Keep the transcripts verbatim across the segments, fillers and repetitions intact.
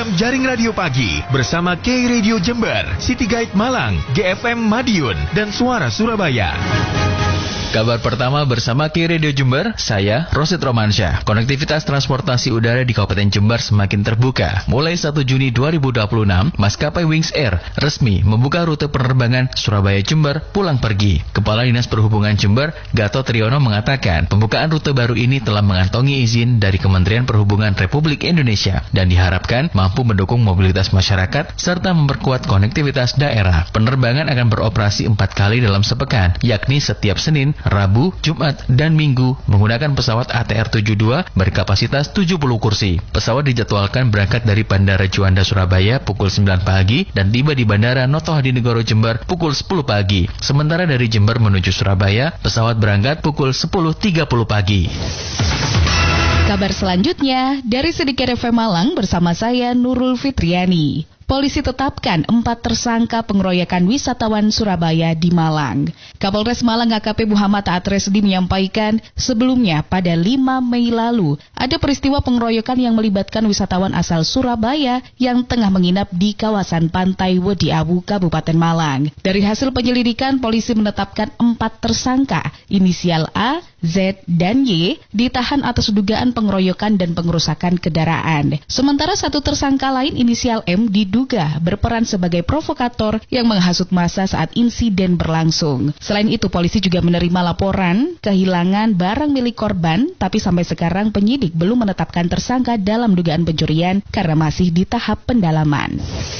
program Jaring Radio Pagi bersama K Radio Jember, City Guide Malang, G F M Madiun, dan Suara Surabaya. Kabar pertama bersama K Radio Jember, saya Rosid Romansyah. Konektivitas transportasi udara di Kabupaten Jember semakin terbuka. Mulai satu Juni dua ribu dua puluh enam, maskapai Wings Air resmi membuka rute penerbangan Surabaya-Jember pulang pergi. Kepala Dinas Perhubungan Jember, Gatot Triyono mengatakan, pembukaan rute baru ini telah mengantongi izin dari Kementerian Perhubungan Republik Indonesia dan diharapkan mampu mendukung mobilitas masyarakat serta memperkuat konektivitas daerah. Penerbangan akan beroperasi empat kali dalam sepekan, yakni setiap Senin, Rabu, Jumat, dan Minggu menggunakan pesawat A T R tujuh puluh dua berkapasitas tujuh puluh kursi. Pesawat dijadwalkan berangkat dari Bandara Juanda Surabaya pukul sembilan pagi dan tiba di Bandara Noto Hadinegoro Jember pukul sepuluh pagi. Sementara dari Jember menuju Surabaya, pesawat berangkat pukul sepuluh tiga puluh pagi. Kabar selanjutnya dari Sedikit F M Malang bersama saya Nurul Fitriani. Polisi tetapkan empat tersangka pengeroyokan wisatawan Surabaya di Malang. Kapolres Malang A K P Muhammad Atresdi menyampaikan, sebelumnya pada lima Mei lalu, ada peristiwa pengeroyokan yang melibatkan wisatawan asal Surabaya yang tengah menginap di kawasan Pantai Wedi Awu, Kabupaten Malang. Dari hasil penyelidikan, polisi menetapkan empat tersangka, inisial A, Z, dan Y, ditahan atas dugaan pengeroyokan dan pengerusakan kendaraan. Sementara satu tersangka lain, inisial M, diduga berperan sebagai provokator yang menghasut massa saat insiden berlangsung. Selain itu, polisi juga menerima laporan kehilangan barang milik korban, tapi sampai sekarang penyidik belum menetapkan tersangka dalam dugaan pencurian karena masih di tahap pendalaman.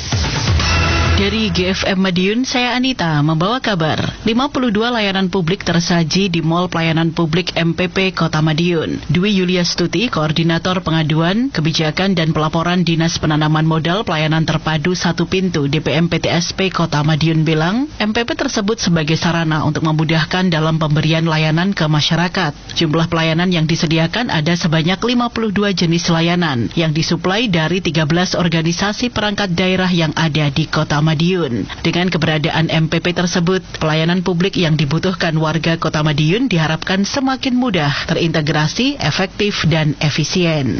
Dari G F M Madiun, saya Anita membawa kabar. lima puluh dua layanan publik tersaji di Mall Pelayanan Publik M P P Kota Madiun. Dwi Yulia Stuti, Koordinator Pengaduan, Kebijakan dan Pelaporan Dinas Penanaman Modal Pelayanan Terpadu Satu Pintu D P M P T S P Kota Madiun bilang, M P P tersebut sebagai sarana untuk memudahkan dalam pemberian layanan ke masyarakat. Jumlah pelayanan yang disediakan ada sebanyak lima puluh dua jenis layanan yang disuplai dari tiga belas organisasi perangkat daerah yang ada di Kota Madiun. Dengan keberadaan M P P tersebut, pelayanan publik yang dibutuhkan warga Kota Madiun diharapkan semakin mudah, terintegrasi, efektif, dan efisien.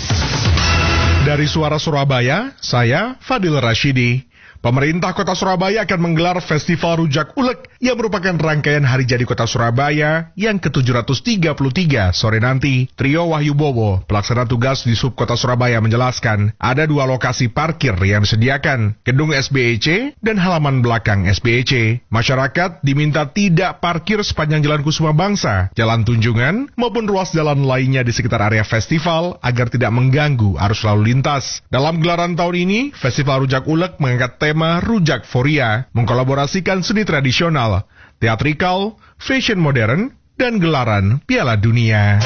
Dari Suara Surabaya, saya Fadil Rashidi. Pemerintah Kota Surabaya akan menggelar Festival Rujak Ulek yang merupakan rangkaian Hari Jadi Kota Surabaya yang ke tujuh ratus tiga puluh tiga sore nanti. Trio Wahyu Bowo, pelaksana tugas di Sub Kota Surabaya menjelaskan, ada dua lokasi parkir yang disediakan, gedung S B E C dan halaman belakang S B E C. Masyarakat diminta tidak parkir sepanjang Jalan Kusuma Bangsa, Jalan Tunjungan, maupun ruas jalan lainnya di sekitar area festival agar tidak mengganggu arus lalu lintas. Dalam gelaran tahun ini, Festival Rujak Ulek mengangkat tema Rujak Foria, mengkolaborasikan seni tradisional, teatrikal, fashion modern, dan gelaran Piala Dunia.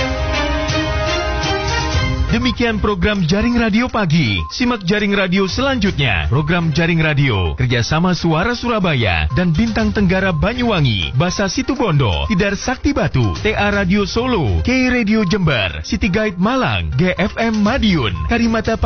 Demikian program Jaring Radio Pagi. Simak Jaring Radio selanjutnya. Program Jaring Radio kerjasama Suara Surabaya dan Bintang Tenggara Banyuwangi, Basa Situbondo, Tidar Sakti Batu, T A Radio Solo, K Radio Jember, City Guide Malang, G F M Madiun, Karimata